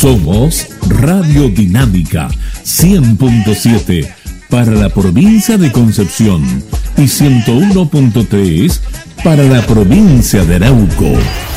Somos Radio Dinámica 100.7 para la provincia de Concepción y 101.3 para la provincia de Arauco.